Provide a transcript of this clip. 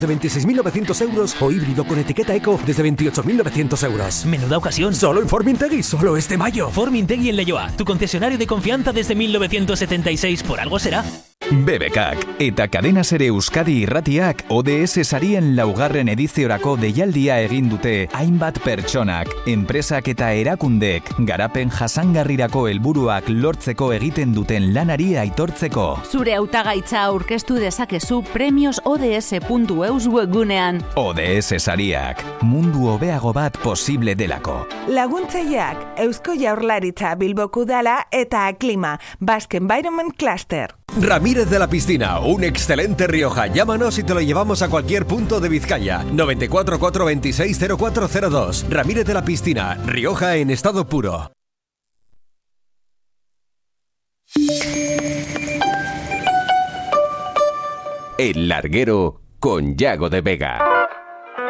de 26.900 euros o híbrido con etiqueta eco desde 28.900 euros. Menuda ocasión. Solo en Formintegui, solo este mayo. Formintegui en Leioa, tu concesionario de confianza desde 1976, por algo será. BBKak eta Cadena Ser Euskadi Irratiak ODS sarien laugarren ediziorako deialdia egin dute hainbat pertsonak, enpresak eta erakundek garapen jasangarrirako helburuak lortzeko egiten duten lanari aitortzeko. Zure hautagaitza aurkeztu dezakezu premiosods.eus webgunean. ODS sariak, mundu hobeago bat posible delako. Laguntzaileak Eusko Jaurlaritza Bilboko Udala eta Klima, Basque Environment Cluster. Ramírez de la Piscina, un excelente Rioja. Llámanos y te lo llevamos a cualquier punto de Vizcaya. 94 426 0402. Ramírez de la Piscina, Rioja en estado puro. El Larguero con Yago de Vega.